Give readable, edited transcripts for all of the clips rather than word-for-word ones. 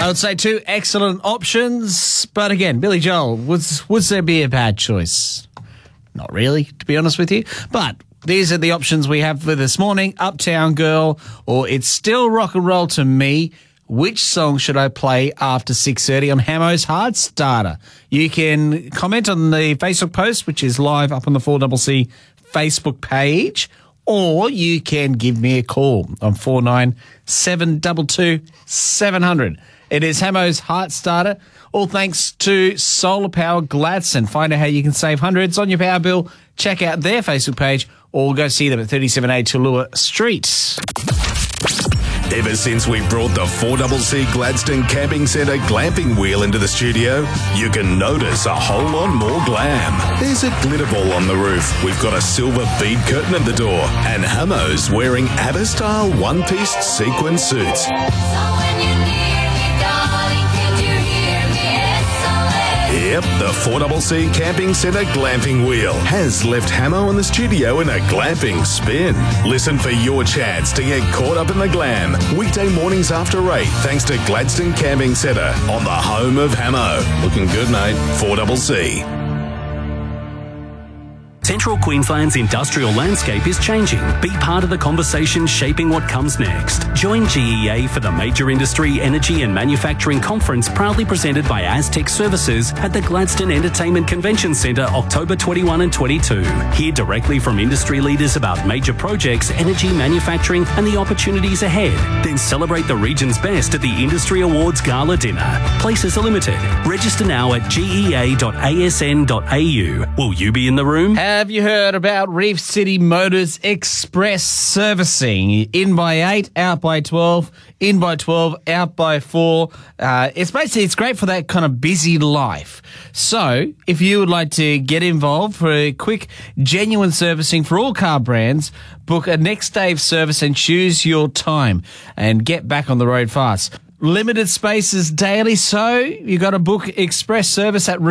I would say two excellent options, but again, Billy Joel, would there be a bad choice? Not really, to be honest with you, but these are the options we have for this morning. Uptown Girl or It's Still Rock and Roll to Me. Which song should I play after 6:30 on Hamo's Hard Starter? You can comment on the Facebook post, which is live up on the 4CC Facebook page, or you can give me a call on 49722700. 700. It is Hamo's Heart Starter. All thanks to Solar Power Gladstone. Find out how you can save hundreds on your power bill. Check out their Facebook page or go see them at 37A Tullua Street. Ever since we brought the 4CC Gladstone Camping Centre glamping wheel into the studio, you can notice a whole lot more glam. There's a glitter ball on the roof, we've got a silver bead curtain at the door, and Hamo's wearing ABBA-style one-piece sequin suits. Yep, the 4CC Camping Centre glamping wheel has left Hamo in the studio in a glamping spin. Listen for your chance to get caught up in the glam. Weekday mornings after 8, thanks to Gladstone Camping Centre on the home of Hamo. Looking good, mate. 4CC. Central Queensland's industrial landscape is changing. Be part of the conversation shaping what comes next. Join GEA for the Major Industry, Energy and Manufacturing Conference, proudly presented by Aztec Services at the Gladstone Entertainment Convention Centre, October 21 and 22. Hear directly from industry leaders about major projects, energy, manufacturing and the opportunities ahead. Then celebrate the region's best at the Industry Awards Gala Dinner. Places are limited. Register now at gea.asn.au. Will you be in the room? Have you heard about Reef City Motors Express Servicing? In by 8, out by 12, in by 12, out by 4. It's great for that kind of busy life. So if you would like to get involved for a quick, genuine servicing for all car brands, book a next day of service and choose your time and get back on the road fast. Limited spaces daily, so you got to book express service at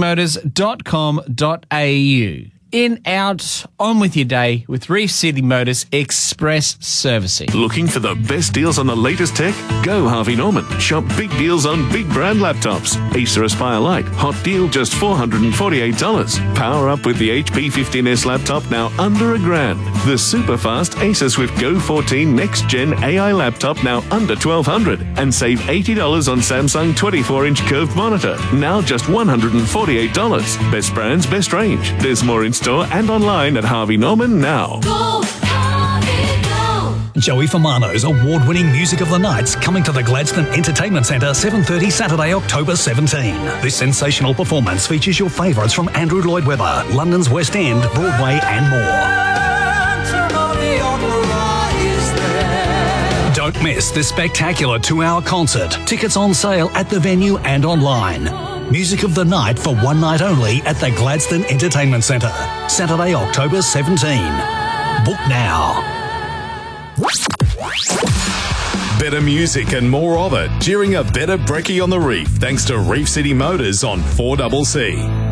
reefcitymotors.com.au. In, out, on with your day with Reef City Motors Express Servicing. Looking for the best deals on the latest tech? Go Harvey Norman. Shop big deals on big brand laptops. Acer Aspire Lite, hot deal just $448. Power up with the HP 15S laptop now under $1,000. The super fast Acer Swift Go 14 Next Gen AI laptop now under $1,200. And save $80 on Samsung 24-inch curved monitor, now just $148. Best brands, best range. There's more in store and online at Harvey Norman now. Go, Harvey, go. Joey Famano's award-winning Music of the Night's coming to the Gladstone Entertainment Centre 7:30 Saturday, October 17. This sensational performance features your favourites from Andrew Lloyd Webber, London's West End, Broadway and more. Don't miss this spectacular 2-hour concert. Tickets on sale at the venue and online. Music of the Night for one night only at the Gladstone Entertainment Centre. Saturday, October 17. Book now. Better music and more of it during a better brekkie on the reef, thanks to Reef City Motors on 4CC.